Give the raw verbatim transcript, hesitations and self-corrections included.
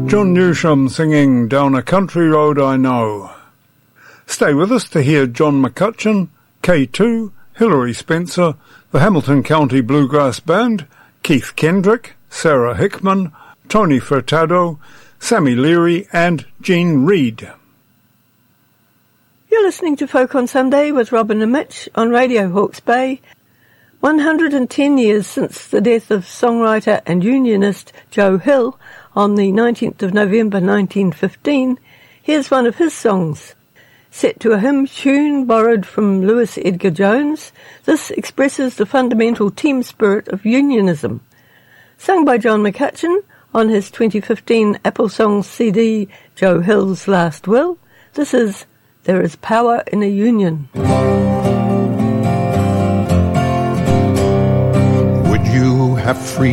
John Newsham singing Down a Country Road I Know. Stay with us to hear John McCutcheon, K two, Hilary Spencer, the Hamilton County Bluegrass Band, Keith Kendrick, Sarah Hickman, Tony Furtado, Sammy Leary and Jean Reid. You're listening to Folk on Sunday with Robin and Mitch on Radio Hawke's Bay. one hundred ten years since the death of songwriter and unionist Joe Hill on the nineteenth of November nineteen fifteen, here's one of his songs. Set to a hymn tune borrowed from Lewis Edgar Jones, this expresses the fundamental team spirit of unionism. Sung by John McCutcheon on his twenty fifteen Apple Songs C D, Joe Hill's Last Will, this is There Is Power in a Union. Would you have free